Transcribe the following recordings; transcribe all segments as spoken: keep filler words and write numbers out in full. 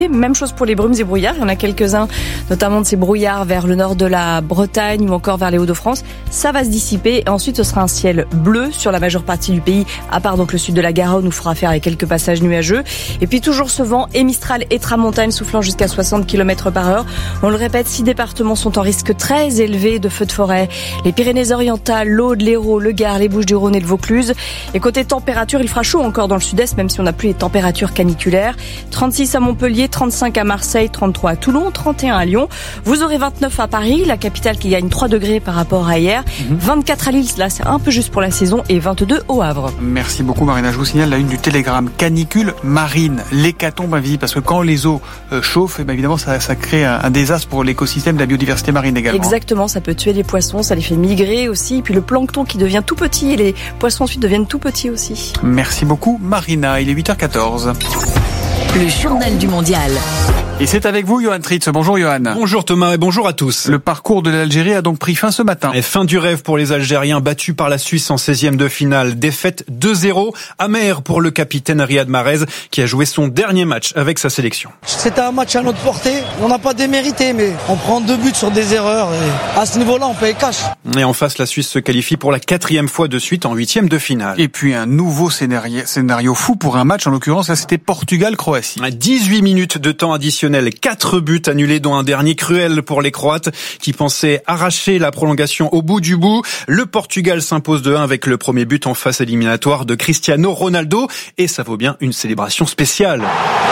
Même chose pour les brumes et brouillards. Il y en a quelques-uns, notamment de ces brouillards vers le nord de la Bretagne ou encore vers les Hauts-de-France. Ça va se dissiper et ensuite ce sera un ciel bleu sur la majeure partie du pays, à part donc le sud de la Garonne où il fera faire avec quelques passages nuageux. Et puis toujours ce vent émistral et tramontane soufflant jusqu'à soixante kilomètres par heure. On le répète, six départements sont en risque très élevé de feux de forêt. Les Pyrénées-Orientales, l'Aude, l'Hérault, le Gard, les Bouches-du-Rhône et le Vaucluse. Et côté température, il fera chaud encore dans le sud-est, même si on n'a plus les températures caniculaires. trente-six à Montpellier, trente-cinq à Marseille, trente-trois à Toulon, trente et un à Lyon. Vous aurez vingt-neuf à Paris, la capitale qui gagne trois degrés par rapport à hier. Mmh. vingt-quatre à Lille, là c'est un peu juste pour la saison, et vingt-deux au Havre. Merci beaucoup Marina. Je vous signale la une du Télégramme. Canicule marine, l'hécatombe invisible. Parce que quand les eaux euh, chauffent, eh bien, évidemment ça, ça crée un, un désastre pour l'écosystème de la biodiversité marine également. Exactement, ça peut tuer les poissons, ça les fait migrer aussi. Et puis le plancton qui devient tout petit et les poissons ensuite deviennent tout petits aussi. Merci beaucoup Marina. Il est huit heures quatorze. Le journal du mondial. Et c'est avec vous, Johan Tritz. Bonjour, Johan. Bonjour, Thomas, et bonjour à tous. Le parcours de l'Algérie a donc pris fin ce matin. Et fin du rêve pour les Algériens, battus par la Suisse en seizième de finale. Défaite deux zéro, amère pour le capitaine Riyad Mahrez, qui a joué son dernier match avec sa sélection. C'était un match à notre portée. On n'a pas démérité, mais on prend deux buts sur des erreurs. Et à ce niveau-là, on paye cash. Et en face, la Suisse se qualifie pour la quatrième fois de suite en huitième de finale. Et puis un nouveau scénario, scénario fou pour un match. En l'occurrence, là, c'était Portugal-Croatie. dix-huit minutes de temps additionnel, quatre buts annulés, dont un dernier cruel pour les Croates qui pensaient arracher la prolongation au bout du bout. Le Portugal s'impose de un avec le premier but en phase éliminatoire de Cristiano Ronaldo, et ça vaut bien une célébration spéciale.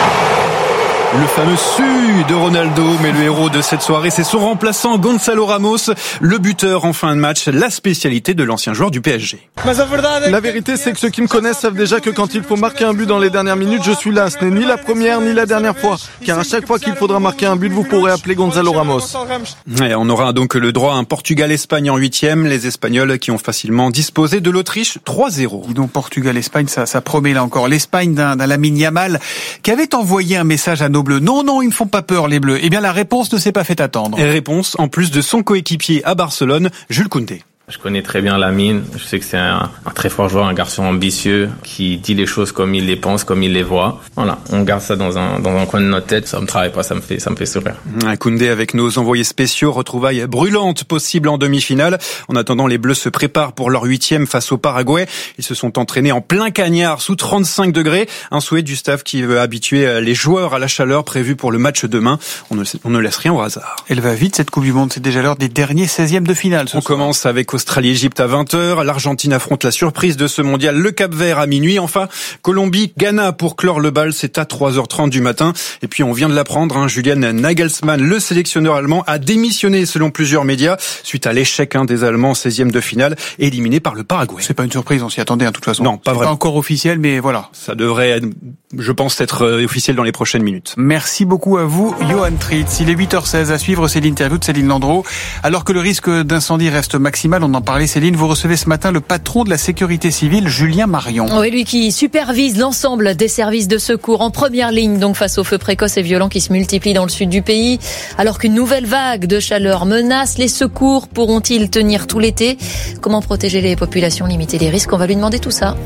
Le fameux su de Ronaldo, mais le héros de cette soirée, c'est son remplaçant Gonzalo Ramos, le buteur en fin de match, la spécialité de l'ancien joueur du P S G. La vérité, c'est que ceux qui me connaissent savent déjà que quand il faut marquer un but dans les dernières minutes, je suis là. Ce n'est ni la première ni la dernière fois, car à chaque fois qu'il faudra marquer un but, vous pourrez appeler Gonzalo Ramos. Et on aura donc le droit à un Portugal-Espagne en huitième, les Espagnols qui ont facilement disposé de l'Autriche trois zéro. Dis donc, Portugal-Espagne, ça, ça promet là encore. L'Espagne d'un, d'un Lamine Yamal qui avait envoyé un message à nos Bleus. Non, non, ils ne font pas peur, les Bleus. Eh bien, la réponse ne s'est pas fait attendre. Et réponse, en plus de son coéquipier à Barcelone, Jules Koundé. Je connais très bien Lamine, je sais que c'est un, un très fort joueur, un garçon ambitieux, qui dit les choses comme il les pense, comme il les voit. Voilà, on garde ça dans un, dans un coin de notre tête, ça me travaille pas, ça me fait, ça me fait sourire. Un Koundé avec nos envoyés spéciaux, retrouvailles brûlantes possibles en demi-finale. En attendant, les Bleus se préparent pour leur huitième face au Paraguay. Ils se sont entraînés en plein cagnard, sous trente-cinq degrés. Un souhait du staff qui veut habituer les joueurs à la chaleur prévue pour le match demain. On ne, on ne laisse rien au hasard. Elle va vite, cette Coupe du Monde, c'est déjà l'heure des derniers seizièmes de finale. On soir. commence avec Australie-Égypte à vingt heures. L'Argentine affronte la surprise de ce mondial, le Cap-Vert à minuit. Enfin, Colombie-Ghana pour clore le bal, c'est à trois heures trente du matin. Et puis on vient de l'apprendre, hein, Julian Nagelsmann, le sélectionneur allemand, a démissionné selon plusieurs médias suite à l'échec hein, des Allemands en seizième de finale, éliminé par le Paraguay. C'est pas une surprise, on s'y attendait de toute façon. Non, pas vraiment. Pas encore officiel, mais voilà. Ça devrait, je pense, être officiel dans les prochaines minutes. Merci beaucoup à vous, Johan Tritz. Il est huit heures seize, à suivre, c'est l'interview de Céline Landreau. Alors que le risque d'incendie reste maximal, on en parlait Céline, vous recevez ce matin le patron de la sécurité civile, Julien Marion. Oui, lui qui supervise l'ensemble des services de secours en première ligne, donc face aux feux précoces et violents qui se multiplient dans le sud du pays. Alors qu'une nouvelle vague de chaleur menace, les secours pourront-ils tenir tout l'été? Comment protéger les populations, limiter les risques? On va lui demander tout ça.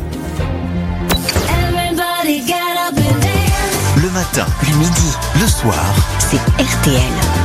Le matin, le midi, le soir, c'est R T L.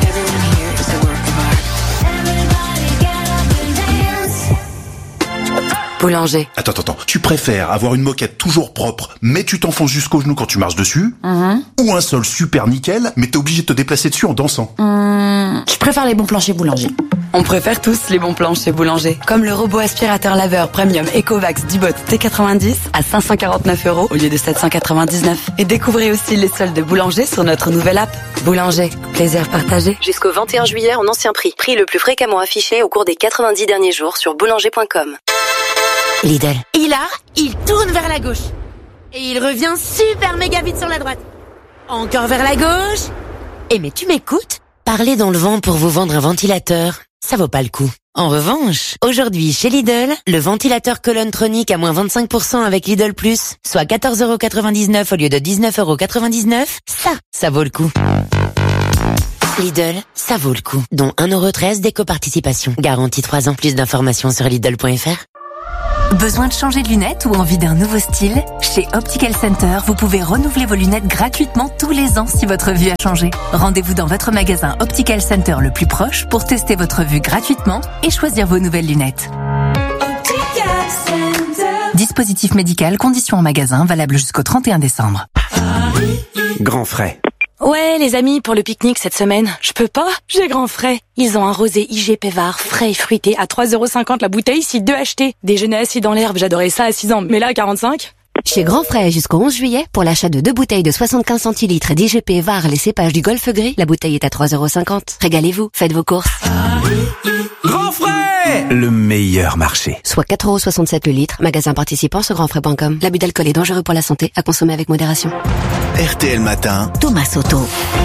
Boulanger. Attends, attends, tu préfères avoir une moquette toujours propre, mais tu t'enfonces jusqu'au genou quand tu marches dessus, mmh. ou un sol super nickel, mais t'es obligé de te déplacer dessus en dansant? mmh. Je préfère les bons plans chez Boulanger. On préfère tous les bons plans chez Boulanger. Comme le robot aspirateur laveur premium Ecovacs Dibot T quatre-vingt-dix à cinq cent quarante-neuf euros au lieu de sept cent quatre-vingt-dix-neuf. Et découvrez aussi les soldes de Boulanger sur notre nouvelle app. Boulanger, plaisir partagé. Jusqu'au vingt et un juillet en ancien prix. Prix le plus fréquemment affiché au cours des quatre-vingt-dix derniers jours sur boulanger point com. Lidl. Et là, il tourne vers la gauche. Et il revient super méga vite sur la droite. Encore vers la gauche. Eh mais tu m'écoutes? Parler dans le vent pour vous vendre un ventilateur, ça vaut pas le coup. En revanche, aujourd'hui chez Lidl, le ventilateur Colontronic à moins vingt-cinq pour cent avec Lidl Plus, soit quatorze euros quatre-vingt-dix-neuf au lieu de dix-neuf euros quatre-vingt-dix-neuf, ça, ça vaut le coup. Lidl, ça vaut le coup. Dont un euro treize d'éco-participation. Garantie trois ans. Plus d'informations sur Lidl point F R. Besoin de changer de lunettes ou envie d'un nouveau style? Chez Optical Center, vous pouvez renouveler vos lunettes gratuitement tous les ans si votre vue a changé. Rendez-vous dans votre magasin Optical Center le plus proche pour tester votre vue gratuitement et choisir vos nouvelles lunettes. Optical Center. Dispositif médical, conditions en magasin, valable jusqu'au trente et un décembre. Grand frais. Ouais, les amis, pour le pique-nique cette semaine, je peux pas, j'ai grand frais. Ils ont un rosé I G Pévard, frais et fruité, à trois euros cinquante la bouteille, si deux achetés. Déjeuner assis dans l'herbe, j'adorais ça à six ans, mais là, à quarante-cinq. Chez Grand Frais, jusqu'au onze juillet, pour l'achat de deux bouteilles de soixante-quinze centilitres d'I G P Var, les cépages du Golfe Gris, la bouteille est à trois euros cinquante. Régalez-vous, faites vos courses. Grand Frais, le meilleur marché. Soit quatre euros soixante-sept le litre, magasin participant sur grand frais point com. L'abus d'alcool est dangereux pour la santé, à consommer avec modération. R T L Matin, Thomas Soto.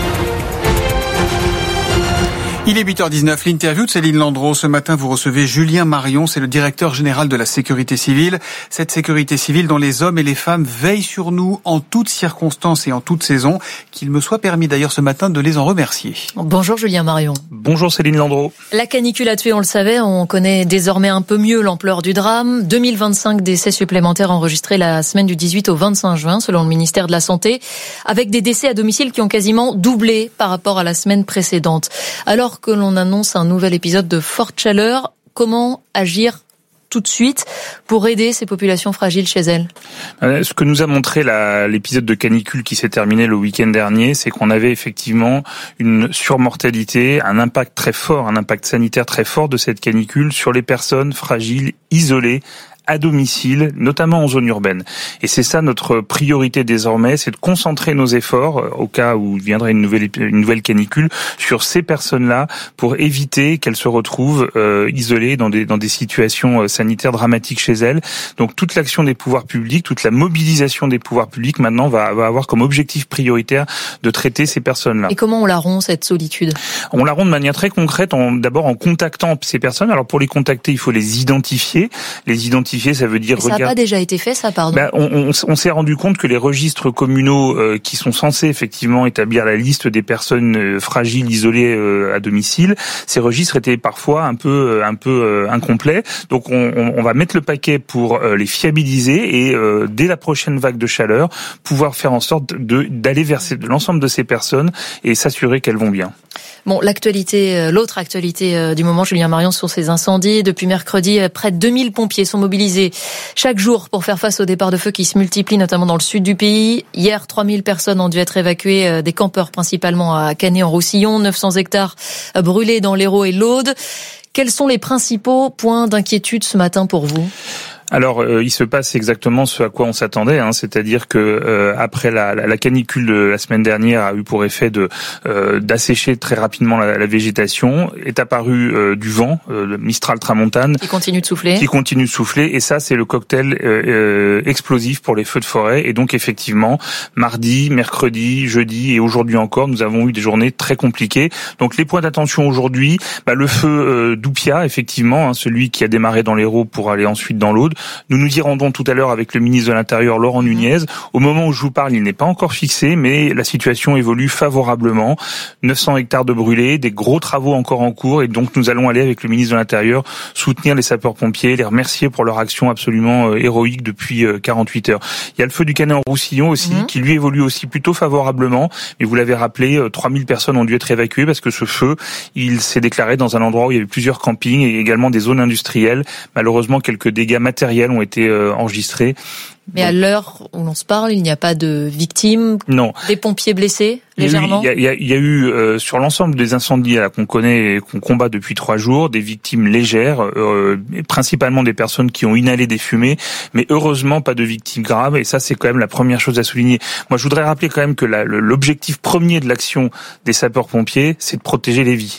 Il est huit heures dix-neuf, l'interview de Céline Landreau. Ce matin, vous recevez Julien Marion, c'est le directeur général de la sécurité civile. Cette sécurité civile dont les hommes et les femmes veillent sur nous en toutes circonstances et en toutes saisons. Qu'il me soit permis d'ailleurs ce matin de les en remercier. Bonjour Julien Marion. Bonjour Céline Landreau. La canicule a tué, on le savait, on connaît désormais un peu mieux l'ampleur du drame. deux mille vingt-cinq décès supplémentaires enregistrés la semaine du dix-huit au vingt-cinq juin, selon le ministère de la Santé, avec des décès à domicile qui ont quasiment doublé par rapport à la semaine précédente. Alors que l'on annonce un nouvel épisode de forte chaleur, comment agir tout de suite pour aider ces populations fragiles chez elles? Ce que nous a montré la, l'épisode de canicule qui s'est terminé le week-end dernier, c'est qu'on avait effectivement une surmortalité, un impact très fort, un impact sanitaire très fort de cette canicule sur les personnes fragiles, isolées, à domicile, notamment en zone urbaine. Et c'est ça notre priorité désormais, c'est de concentrer nos efforts, au cas où viendrait une nouvelle, une nouvelle canicule, sur ces personnes-là pour éviter qu'elles se retrouvent euh, isolées dans des, dans des situations sanitaires dramatiques chez elles. Donc toute l'action des pouvoirs publics, toute la mobilisation des pouvoirs publics maintenant va, va avoir comme objectif prioritaire de traiter ces personnes-là. Et comment on la rompt, cette solitude? On la rompt de manière très concrète, en, d'abord en contactant ces personnes. Alors pour les contacter, il faut les identifier. Les identifier, ça veut dire... Ça n'a pas déjà été fait, ça, pardon ben, on, on, on s'est rendu compte que les registres communaux euh, qui sont censés effectivement établir la liste des personnes euh, fragiles, isolées euh, à domicile, ces registres étaient parfois un peu un peu euh, incomplets. Donc on, on, on va mettre le paquet pour euh, les fiabiliser et euh, dès la prochaine vague de chaleur, pouvoir faire en sorte de d'aller vers ces, de l'ensemble de ces personnes et s'assurer qu'elles vont bien. Bon, l'actualité, l'autre actualité du moment, Julien Marion, sur ces incendies. Depuis mercredi, près de deux mille pompiers sont mobilisés chaque jour pour faire face aux départs de feu qui se multiplient, notamment dans le sud du pays. Hier, trois mille personnes ont dû être évacuées, des campeurs principalement à Canet-en-Roussillon, neuf cents hectares brûlés dans l'Hérault et l'Aude. Quels sont les principaux points d'inquiétude ce matin pour vous ? Alors, euh, il se passe exactement ce à quoi on s'attendait, hein, c'est-à-dire que euh, après la, la, la canicule de la semaine dernière a eu pour effet de euh, d'assécher très rapidement la, la végétation, est apparu euh, du vent, euh, le Mistral Tramontane, qui continue de souffler, qui continue de souffler, et ça c'est le cocktail euh, euh, explosif pour les feux de forêt. Et donc effectivement, mardi, mercredi, jeudi et aujourd'hui encore, nous avons eu des journées très compliquées. Donc les points d'attention aujourd'hui, bah, le feu euh, d'Oupia, effectivement, hein, celui qui a démarré dans l'Hérault pour aller ensuite dans l'Aude. Nous nous y rendons tout à l'heure avec le ministre de l'Intérieur, Laurent Nunez. Au moment où je vous parle, il n'est pas encore fixé, mais la situation évolue favorablement. neuf cents hectares de brûlés, des gros travaux encore en cours, et donc nous allons aller avec le ministre de l'Intérieur soutenir les sapeurs-pompiers, les remercier pour leur action absolument euh, héroïque depuis euh, quarante-huit heures. Il y a le feu du Canet-en-Roussillon aussi, mmh. qui lui évolue aussi plutôt favorablement, mais vous l'avez rappelé, euh, trois mille personnes ont dû être évacuées parce que ce feu, il s'est déclaré dans un endroit où il y avait plusieurs campings et également des zones industrielles. Malheureusement, quelques dégâts matériels ont été euh, enregistrés. Mais à l'heure où l'on se parle, il n'y a pas de victimes, non. Des pompiers blessés légèrement. Il y a, il y a, il y a eu euh, sur l'ensemble des incendies là, qu'on connaît et qu'on combat depuis trois jours, des victimes légères, euh, principalement des personnes qui ont inhalé des fumées, mais heureusement pas de victimes graves. Et ça, c'est quand même la première chose à souligner. Moi, je voudrais rappeler quand même que la, l'objectif premier de l'action des sapeurs-pompiers, c'est de protéger les vies.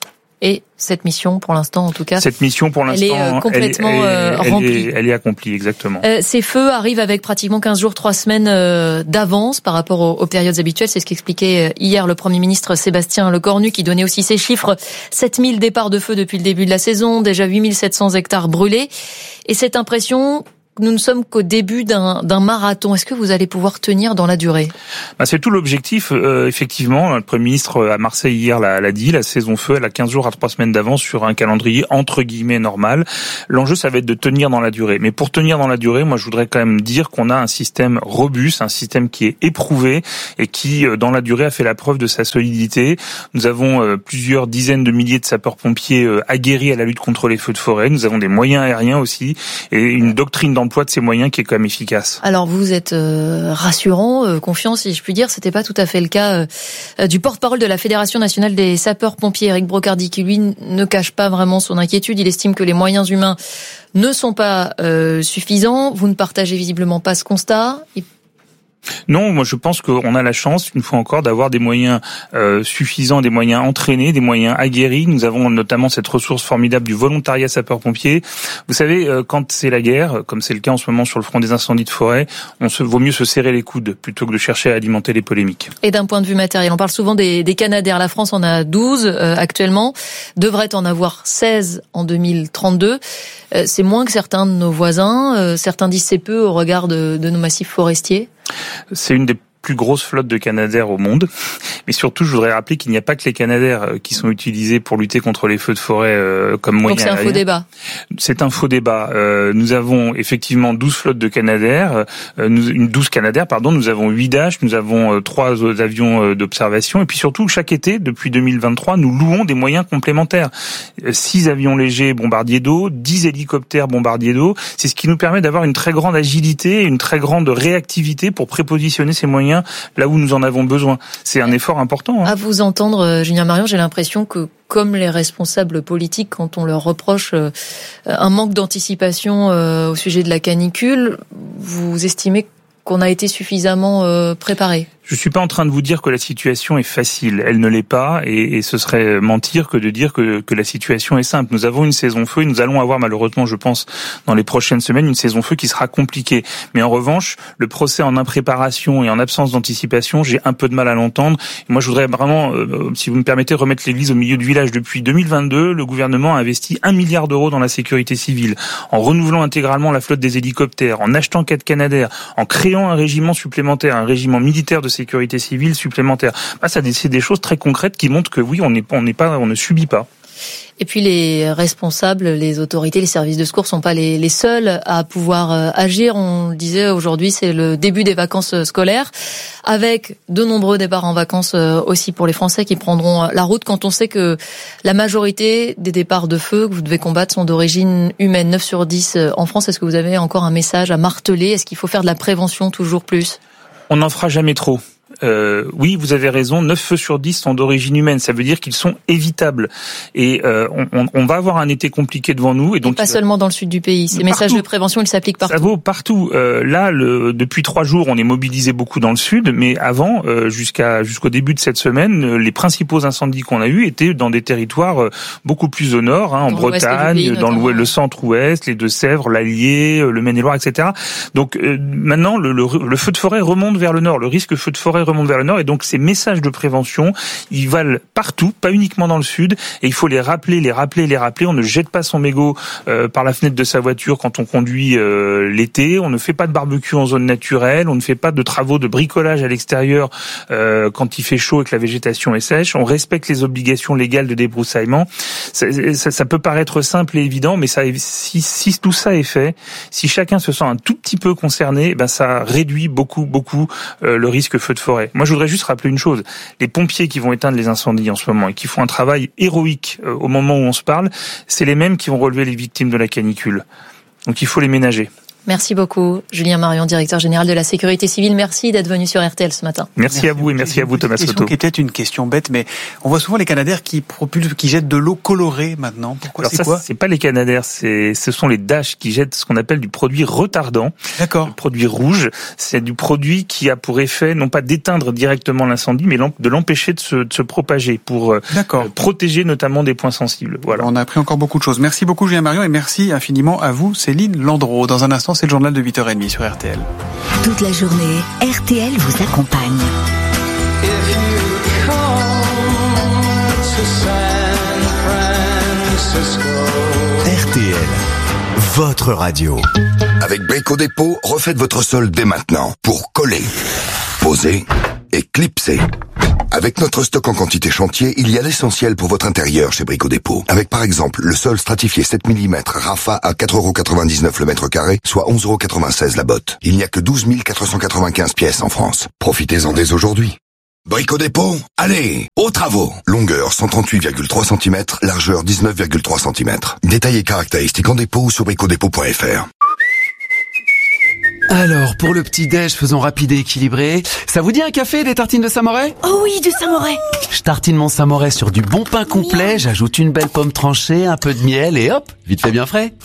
Et cette mission, pour l'instant, en tout cas, cette mission, pour l'instant, elle est euh, complètement elle, elle, euh, remplie. Elle est, elle est accomplie, exactement. Euh, ces feux arrivent avec pratiquement quinze jours, trois semaines euh, d'avance par rapport aux, aux périodes habituelles. C'est ce qu'expliquait hier le Premier ministre Sébastien Lecornu, qui donnait aussi ces chiffres. sept mille départs de feu depuis le début de la saison, déjà huit mille sept cents hectares brûlés. Et cette impression nous ne sommes qu'au début d'un, d'un marathon. Est-ce que vous allez pouvoir tenir dans la durée ? Bah, c'est tout l'objectif. Euh, effectivement, le Premier ministre à Marseille hier l'a, l'a dit, la saison feu, elle a quinze jours à trois semaines d'avance sur un calendrier entre guillemets normal. L'enjeu, ça va être de tenir dans la durée. Mais pour tenir dans la durée, moi, je voudrais quand même dire qu'on a un système robuste, un système qui est éprouvé et qui, dans la durée, a fait la preuve de sa solidité. Nous avons euh, plusieurs dizaines de milliers de sapeurs-pompiers euh, aguerris à la lutte contre les feux de forêt. Nous avons des moyens aériens aussi et une doctrine d'emploi de ces moyens qui est quand même efficace. Alors vous êtes euh, rassurant, euh, confiant si je puis dire. C'était pas tout à fait le cas euh, du porte-parole de la Fédération nationale des sapeurs-pompiers, Eric Brocardi, qui lui ne cache pas vraiment son inquiétude. Il estime que les moyens humains ne sont pas euh, suffisants. Vous ne partagez visiblement pas ce constat. Il... Non, moi je pense qu'on a la chance, une fois encore, d'avoir des moyens euh, suffisants, des moyens entraînés, des moyens aguerris. Nous avons notamment cette ressource formidable du volontariat sapeur-pompier. Vous savez, euh, quand c'est la guerre, comme c'est le cas en ce moment sur le front des incendies de forêt, on se vaut mieux se serrer les coudes plutôt que de chercher à alimenter les polémiques. Et d'un point de vue matériel, on parle souvent des, des Canadair. La France en a douze euh, actuellement, devrait en avoir seize en deux mille trente-deux. Euh, c'est moins que certains de nos voisins. Euh, certains disent c'est peu au regard de, de nos massifs forestiers. C'est une des plus grosses flottes de Canadair au monde. Mais surtout, je voudrais rappeler qu'il n'y a pas que les Canadair qui sont utilisés pour lutter contre les feux de forêt euh, comme moyen aérien. Donc c'est un faux débat. C'est un faux débat. Euh, nous avons effectivement douze flottes de Canadair, euh, nous, douze Canadair, pardon. Nous avons huit Dash, nous avons euh, trois avions euh, d'observation. Et puis surtout, chaque été, depuis deux mille vingt-trois, nous louons des moyens complémentaires. Euh, six avions légers bombardiers d'eau, dix hélicoptères bombardiers d'eau. C'est ce qui nous permet d'avoir une très grande agilité, une très grande réactivité pour prépositionner ces moyens là où nous en avons besoin. C'est un effort important. Hein. À vous entendre, Julien Marion, j'ai l'impression que comme les responsables politiques, quand on leur reproche un manque d'anticipation au sujet de la canicule, vous estimez qu'on a été suffisamment préparé ? Je suis pas en train de vous dire que la situation est facile. Elle ne l'est pas, et, et ce serait mentir que de dire que, que la situation est simple. Nous avons une saison feu et nous allons avoir malheureusement, je pense, dans les prochaines semaines, une saison feu qui sera compliquée. Mais en revanche, le procès en impréparation et en absence d'anticipation, j'ai un peu de mal à l'entendre. Et moi, je voudrais vraiment, euh, si vous me permettez, remettre l'église au milieu du village. Depuis deux mille vingt-deux, le gouvernement a investi un milliard d'euros dans la sécurité civile, en renouvelant intégralement la flotte des hélicoptères, en achetant quatre Canadair, en créant un régiment supplémentaire, un régiment militaire de sécurité civile supplémentaire. Bah, ça, c'est des choses très concrètes qui montrent que oui, on n'est on n'est pas, on ne subit pas. Et puis les responsables, les autorités, les services de secours sont pas les, les seuls à pouvoir agir. On le disait aujourd'hui, c'est le début des vacances scolaires, avec de nombreux départs en vacances aussi pour les Français qui prendront la route. Quand on sait que la majorité des départs de feu que vous devez combattre sont d'origine humaine, neuf sur dix en France, est-ce que vous avez encore un message à marteler ? Est-ce qu'il faut faire de la prévention toujours plus ? On n'en fera jamais trop. Euh, oui, vous avez raison, neuf feux sur dix sont d'origine humaine. Ça veut dire qu'ils sont évitables. Et euh, on, on va avoir un été compliqué devant nous. Et donc et pas seulement dans le sud du pays. Ces partout. Messages de prévention, ils s'appliquent partout. Ça vaut partout. Euh, là, le, depuis trois jours, on est mobilisé beaucoup dans le sud. Mais avant, euh, jusqu'à jusqu'au début de cette semaine, les principaux incendies qu'on a eus étaient dans des territoires beaucoup plus au nord, hein, en dans Bretagne, pays, dans le, le centre-ouest, les Deux-Sèvres, l'Allier, le Maine-et-Loire, et cetera. Donc euh, maintenant, le, le, le feu de forêt remonte vers le nord. Le risque feu de forêt remonte vers le nord, et donc ces messages de prévention, ils valent partout, pas uniquement dans le sud, et il faut les rappeler, les rappeler, les rappeler. On ne jette pas son mégot euh, par la fenêtre de sa voiture quand on conduit euh, l'été, on ne fait pas de barbecue en zone naturelle, on ne fait pas de travaux de bricolage à l'extérieur euh, quand il fait chaud et que la végétation est sèche, on respecte les obligations légales de débroussaillement. Ça, ça, ça peut paraître simple et évident, mais ça, si, si tout ça est fait, si chacun se sent un tout petit peu concerné, ben ça réduit beaucoup, beaucoup euh, le risque feu de forêt. Moi, je voudrais juste rappeler une chose. Les pompiers qui vont éteindre les incendies en ce moment et qui font un travail héroïque euh, au moment où on se parle, c'est les mêmes qui vont relever les victimes de la canicule. Donc, il faut les ménager. Merci beaucoup, Julien Marion, directeur général de la sécurité civile. Merci d'être venu sur R T L ce matin. Merci, merci à vous et merci à vous, Thomas Soto. Une question qui était une question bête, mais on voit souvent les Canadair qui propulsent, qui jettent de l'eau colorée maintenant. Pourquoi? Alors c'est ça, quoi? C'est pas les Canadair, c'est, ce sont les Dash qui jettent ce qu'on appelle du produit retardant. D'accord. Le produit rouge, c'est du produit qui a pour effet non pas d'éteindre directement l'incendie, mais de l'empêcher de se, de se propager pour euh, protéger notamment des points sensibles. Voilà. On a appris encore beaucoup de choses. Merci beaucoup, Julien Marion, et merci infiniment à vous, Céline Landreau. Dans un instant, c'est le journal de huit heures trente sur R T L. Toute la journée, R T L vous accompagne. R T L. votre radio. Avec Brico Dépôt, refaites votre sol dès maintenant pour coller, poser et clipser. Avec notre stock en quantité chantier, il y a l'essentiel pour votre intérieur chez Brico Dépôt. Avec par exemple le sol stratifié sept millimètres Rafa à quatre euros quatre-vingt-dix-neuf le mètre carré, soit onze euros quatre-vingt-seize la botte. Il n'y a que douze mille quatre cent quatre-vingt-quinze pièces en France. Profitez-en dès aujourd'hui. Brico Dépôt, allez, aux travaux. Longueur cent trente-huit virgule trois centimètres, largeur dix-neuf virgule trois centimètres. Détails et caractéristiques en dépôt ou sur bricodépôt point f r. Alors, pour le petit-déj, faisons rapide et équilibré. Ça vous dit un café et des tartines de Saint-Moré ? Oh oui, du Saint-Moré. Je tartine mon Saint-Moré sur du bon pain complet, j'ajoute une belle pomme tranchée, un peu de miel et hop, vite fait bien frais.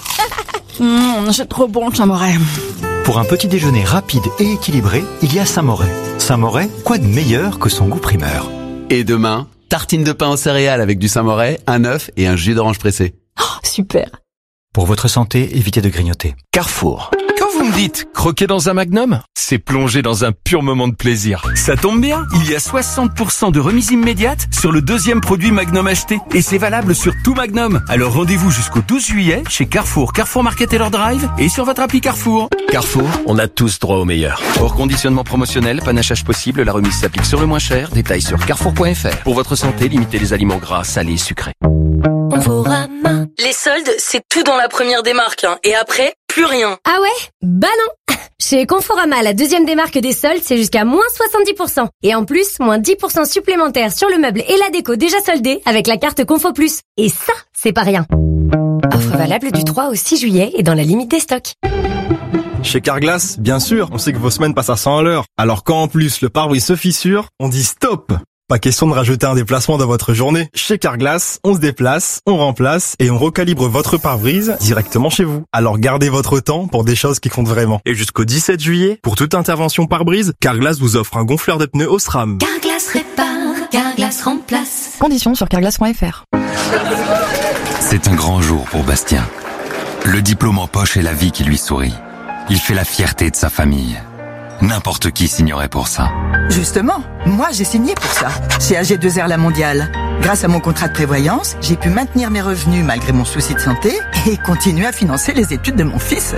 Mmh, c'est trop bon le Saint-Moré. Pour un petit déjeuner rapide et équilibré, il y a Saint-Moré. Saint-Moré, quoi de meilleur que son goût primeur ? Et demain, tartine de pain aux céréales avec du Saint-Moré, un œuf et un jus d'orange pressé. Oh, super. Pour votre santé, évitez de grignoter. Carrefour. Quand vous me dites croquer dans un Magnum, c'est plonger dans un pur moment de plaisir. Ça tombe bien, il y a soixante pour cent de remise immédiate sur le deuxième produit Magnum acheté. Et c'est valable sur tout Magnum. Alors rendez-vous jusqu'au douze juillet chez Carrefour, Carrefour Market et leur Drive et sur votre appli Carrefour. Carrefour, on a tous droit au meilleur. Hors conditionnement promotionnel, panachage possible, la remise s'applique sur le moins cher. Détails sur carrefour point f r. Pour votre santé, limitez les aliments gras, salés et sucrés. Conforama. Les soldes, c'est tout dans la première démarque, hein. Et après, plus rien. Ah ouais? Bah non. Chez Conforama, la deuxième démarque des soldes, c'est jusqu'à moins soixante-dix pour cent. Et en plus, moins dix pour cent supplémentaires sur le meuble et la déco déjà soldés avec la carte Confo Plus. Et ça, c'est pas rien. Offre valable du trois au six juillet et dans la limite des stocks. Chez Carglass, bien sûr, on sait que vos semaines passent à cent à l'heure. Alors quand en plus le pare-brise se fissure, on dit stop. Pas question de rajouter un déplacement dans votre journée. Chez Carglass, on se déplace, on remplace et on recalibre votre pare-brise directement chez vous. Alors gardez votre temps pour des choses qui comptent vraiment. Et jusqu'au dix-sept juillet, pour toute intervention pare-brise, Carglass vous offre un gonfleur de pneus Osram. Carglass répare, Carglass remplace. Conditions sur carglass point f r. C'est un grand jour pour Bastien. Le diplôme en poche et la vie qui lui sourit. Il fait la fierté de sa famille. N'importe qui signerait pour ça. Justement, moi j'ai signé pour ça, chez A G deux R La Mondiale. Grâce à mon contrat de prévoyance, j'ai pu maintenir mes revenus malgré mon souci de santé et continuer à financer les études de mon fils.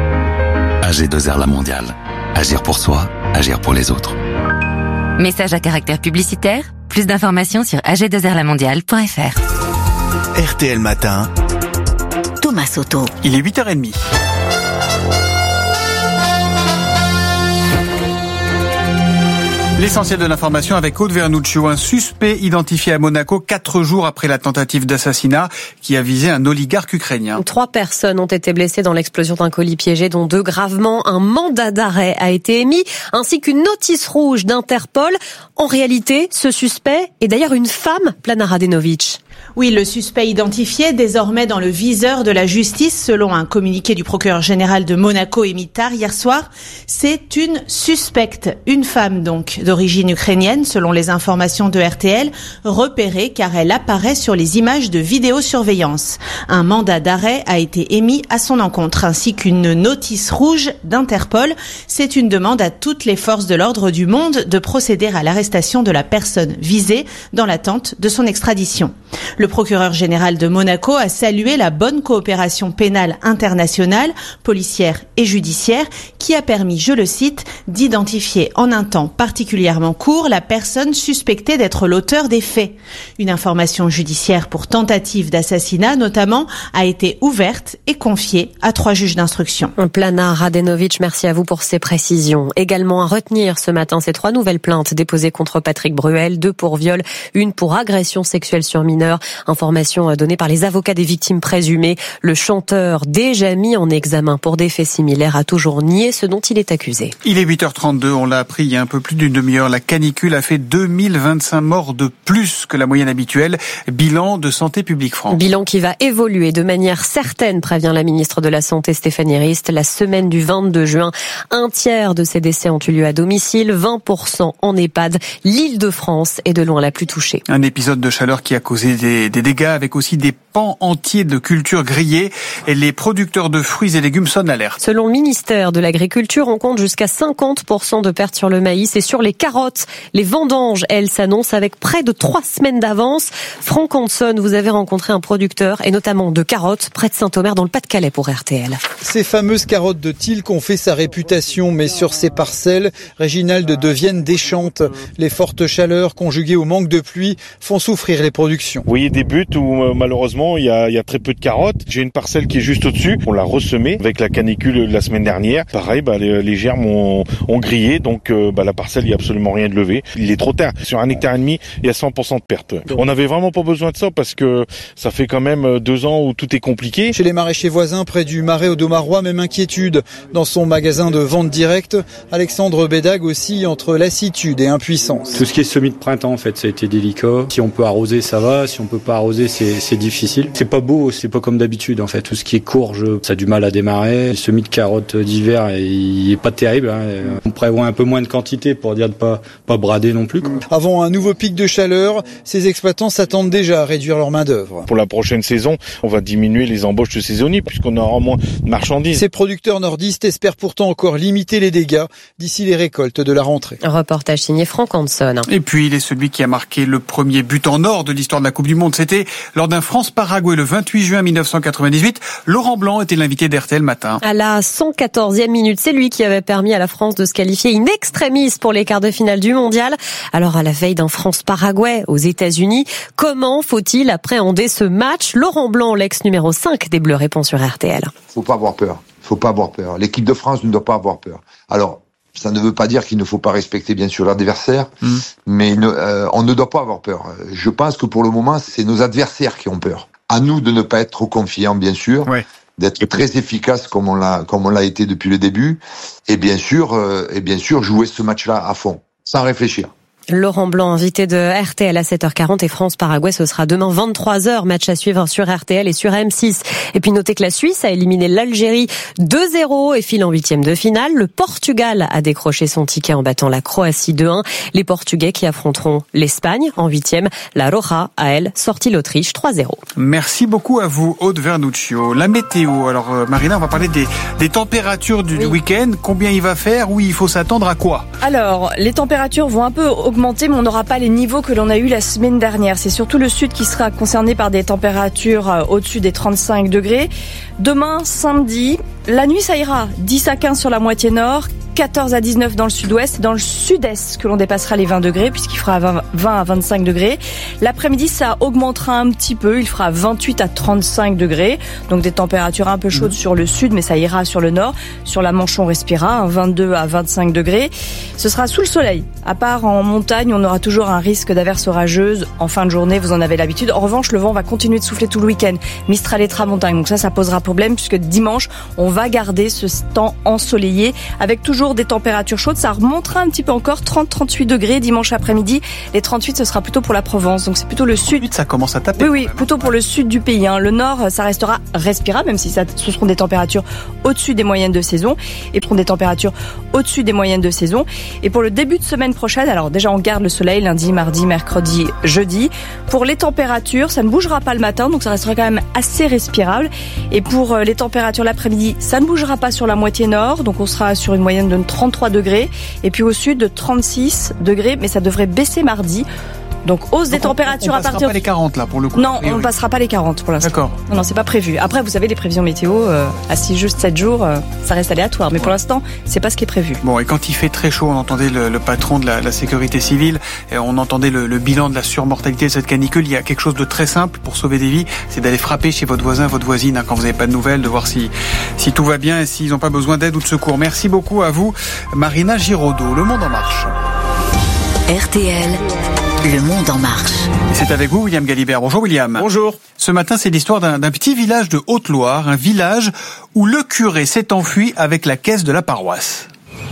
A G deux R La Mondiale. Agir pour soi, agir pour les autres. Message à caractère publicitaire. Plus d'informations sur a g deux r la mondiale point f r. R T L Matin. Thomas Soto. Il est huit heures trente. L'essentiel de l'information avec Aude Vernuccio, un suspect identifié à Monaco quatre jours après la tentative d'assassinat qui a visé un oligarque ukrainien. Trois personnes ont été blessées dans l'explosion d'un colis piégé, dont deux gravement. Un mandat d'arrêt a été émis, ainsi qu'une notice rouge d'Interpol. En réalité, ce suspect est d'ailleurs une femme, Plana Radenovic. Oui, le suspect identifié, désormais dans le viseur de la justice, selon un communiqué du procureur général de Monaco émis tard hier soir, c'est une suspecte, une femme donc, d'origine ukrainienne, selon les informations de R T L, repérée car elle apparaît sur les images de vidéosurveillance. Un mandat d'arrêt a été émis à son encontre, ainsi qu'une notice rouge d'Interpol. C'est une demande à toutes les forces de l'ordre du monde de procéder à l'arrestation de la personne visée dans l'attente de son extradition. Le procureur général de Monaco a salué la bonne coopération pénale internationale, policière et judiciaire, qui a permis, je le cite, d'identifier en un temps particulièrement court la personne suspectée d'être l'auteur des faits. Une information judiciaire pour tentative d'assassinat, notamment, a été ouverte et confiée à trois juges d'instruction. Plana Radenovic, merci à vous pour ces précisions. Également à retenir ce matin ces trois nouvelles plaintes déposées contre Patrick Bruel, deux pour viol, une pour agression sexuelle sur mineur. Information donnée par les avocats des victimes présumées. Le chanteur, déjà mis en examen pour des faits similaires, a toujours nié ce dont il est accusé. Il est huit heures trente-deux, on l'a appris il y a un peu plus d'une demi-heure. La canicule a fait deux mille vingt-cinq morts de plus que la moyenne habituelle. Bilan de Santé publique France. Bilan qui va évoluer de manière certaine, prévient la ministre de la Santé Stéphanie Rist. La semaine du vingt-deux juin, un tiers de ces décès ont eu lieu à domicile, vingt pour cent en EHPAD. L'Île-de-France est de loin la plus touchée. Un épisode de chaleur qui a causé des, des dégâts avec aussi des pans entiers de cultures grillées et les producteurs de fruits et légumes sonnent l'alerte. Selon le ministère de l'Agriculture, on compte jusqu'à cinquante pour cent de pertes sur le maïs et sur les carottes. Les vendanges, elles, s'annoncent avec près de trois semaines d'avance. Franck Hanson, vous avez rencontré un producteur et notamment de carottes près de Saint-Omer dans le Pas-de-Calais pour R T L. Ces fameuses carottes de Tilk ont fait sa réputation, mais sur ces parcelles, Réginald deviennent déchantes. Les fortes chaleurs conjuguées au manque de pluie font souffrir les productions. Vous voyez des buttes où euh, malheureusement il y a, il y a très peu de carottes. J'ai une parcelle qui est juste au-dessus. On l'a ressemée avec la canicule de la semaine dernière. Pareil, bah, les, les germes ont, ont grillé, donc euh, bah, la parcelle il n'y a absolument rien de levé. Il est trop tard. Sur un hectare et demi, il y a cent pour cent de perte. On n'avait vraiment pas besoin de ça parce que ça fait quand même deux ans où tout est compliqué. Chez les maraîchers voisins, près du Marais Audomarois, même inquiétude. Dans son magasin de vente directe, Alexandre Bédag aussi entre lassitude et impuissance. Tout ce qui est semis de printemps, en fait, ça a été délicat. Si on peut arroser, ça va. Si on peut pas arroser, c'est, c'est difficile. C'est pas beau, c'est pas comme d'habitude, en fait. Tout ce qui est courge, ça a du mal à démarrer. Le semis de carottes d'hiver, il est pas terrible, hein. On prévoit un peu moins de quantité pour dire de pas, pas brader non plus, quoi. Avant un nouveau pic de chaleur, ces exploitants s'attendent déjà à réduire leur main-d'œuvre. Pour la prochaine saison, on va diminuer les embauches de saisonniers puisqu'on aura moins de marchandises. Ces producteurs nordistes espèrent pourtant encore limiter les dégâts d'ici les récoltes de la rentrée. Un reportage signé Franck Hanson. Et puis il est celui qui a marqué le premier but en or de l'histoire de la Coupe du Monde. C'était lors d'un France-Paraguay le vingt-huit juin mille neuf cent quatre-vingt-dix-huit. Laurent Blanc était l'invité d'R T L Matin. À la cent quatorzième minute, c'est lui qui avait permis à la France de se qualifier in extremis pour les quarts de finale du mondial. Alors à la veille d'un France-Paraguay aux États-Unis, comment faut-il appréhender ce match? Laurent Blanc, l'ex numéro cinq des Bleus, répond sur R T L. Faut pas avoir peur. Faut pas avoir peur. L'équipe de France ne doit pas avoir peur. Alors, ça ne veut pas dire qu'il ne faut pas respecter bien sûr l'adversaire, mmh. mais ne, euh, on ne doit pas avoir peur. Je pense que pour le moment, c'est nos adversaires qui ont peur. À nous de ne pas être trop confiants, bien sûr, ouais. d'être très efficace comme on l'a comme on l'a été depuis le début, et bien sûr, euh, et bien sûr jouer ce match-là à fond, sans réfléchir. Laurent Blanc, invité de R T L à sept heures quarante et France-Paraguay, ce sera demain vingt-trois heures, match à suivre sur R T L et sur M six. Et puis notez que la Suisse a éliminé l'Algérie deux zéro et file en huitième de finale. Le Portugal a décroché son ticket en battant la Croatie deux un. Les Portugais qui affronteront l'Espagne en huitième. La Roja a, elle, sorti l'Autriche trois zéro. Merci beaucoup à vous, Aude Vernuccio. La météo. Alors, euh, Marina, on va parler des, des températures du, oui. du week-end. Combien il va faire? Oui, il faut s'attendre à quoi? Alors, les températures vont un peu augmenter, mais on n'aura pas les niveaux que l'on a eu la semaine dernière. C'est surtout le sud qui sera concerné par des températures au-dessus des trente-cinq degrés. Demain, samedi, la nuit, ça ira. dix à quinze sur la moitié nord, quatorze à dix-neuf dans le sud-ouest, dans le sud-est que l'on dépassera les vingt degrés puisqu'il fera vingt à vingt-cinq degrés. L'après-midi, ça augmentera un petit peu, il fera vingt-huit à trente-cinq degrés, donc des températures un peu chaudes mmh. sur le sud, mais ça ira sur le nord. Sur la Manche, on respirera, vingt-deux à vingt-cinq degrés. Ce sera sous le soleil. À part en montagne, on aura toujours un risque d'averses orageuses en fin de journée, vous en avez l'habitude. En revanche, le vent va continuer de souffler tout le week-end. Mistral et tramontane, donc ça, ça posera problème puisque dimanche, on va garder ce temps ensoleillé avec toujours des températures chaudes. Ça remontera un petit peu encore, trente à trente-huit degrés dimanche après-midi. Les trente-huit, ce sera plutôt pour la Provence. Donc c'est plutôt le sud. Ça commence à taper. Oui, oui, plutôt pour le sud du pays. Hein. Le nord, ça restera respirable, même si ça, ce seront des températures au-dessus des moyennes de saison. Et ce seront des températures au-dessus des moyennes de saison. Et pour le début de semaine prochaine, alors déjà on garde le soleil lundi, mardi, mercredi, jeudi. Pour les températures, ça ne bougera pas le matin, donc ça restera quand même assez respirable. Et pour les températures l'après-midi, ça ne bougera pas sur la moitié nord, donc on sera sur une moyenne de trente-trois degrés. Et puis au sud de trente-six degrés, mais ça devrait baisser mardi. Donc hausse des Donc températures on, on à partir. On passera pas les quarante là pour le coup. Non, on ne passera pas les quarante pour l'instant. D'accord. Non, non, c'est pas prévu. Après, vous savez, les prévisions météo, euh, à six juste sept jours, euh, ça reste aléatoire. Mais ouais. pour l'instant, c'est pas ce qui est prévu. Bon, et quand il fait très chaud, on entendait le, le patron de la, la sécurité civile, et on entendait le, le bilan de la surmortalité de cette canicule. Il y a quelque chose de très simple pour sauver des vies, c'est d'aller frapper chez votre voisin, votre voisine, hein, quand vous n'avez pas de nouvelles, de voir si, si tout va bien et s'ils n'ont pas besoin d'aide ou de secours. Merci beaucoup à vous, Marina Giraudot. Le Monde en marche. R T L. Le Monde en marche. Et c'est avec vous, William Galibert. Bonjour, William. Bonjour. Ce matin, c'est l'histoire d'un, d'un petit village de Haute-Loire, un village où le curé s'est enfui avec la caisse de la paroisse.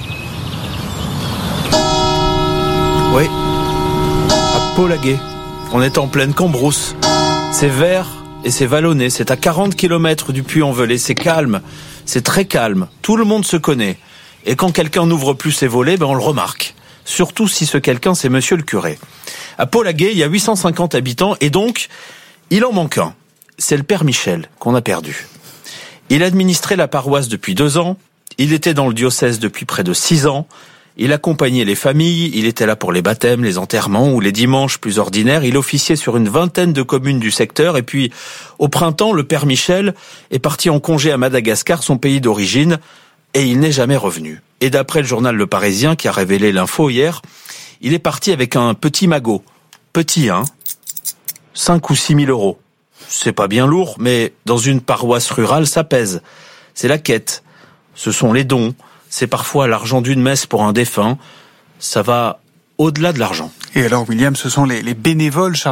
Oui. À Pau-Laguet. On est en pleine Cambrousse. C'est vert et c'est vallonné. C'est à quarante kilomètres du Puy-en-Velay. C'est calme. C'est très calme. Tout le monde se connaît. Et quand quelqu'un n'ouvre plus ses volets, ben on le remarque. Surtout si ce quelqu'un, c'est monsieur le curé. À Pau-Laguet, il y a huit cent cinquante habitants et donc, Il en manque un. C'est le père Michel qu'on a perdu. Il administrait la paroisse depuis deux ans. Il était dans le diocèse depuis près de six ans. Il accompagnait les familles. Il était là pour les baptêmes, les enterrements ou les dimanches plus ordinaires. Il officiait sur une vingtaine de communes du secteur. Et puis, au printemps, le père Michel est parti en congé à Madagascar, son pays d'origine, et il n'est jamais revenu. Et d'après le journal Le Parisien, qui a révélé l'info hier, il est parti avec un petit magot. Petit, hein. cinq ou six mille euros. C'est pas bien lourd, mais dans une paroisse rurale, ça pèse. C'est la quête. Ce sont les dons. C'est parfois l'argent d'une messe pour un défunt. Ça va au-delà de l'argent. Et alors, William, ce sont les, les bénévoles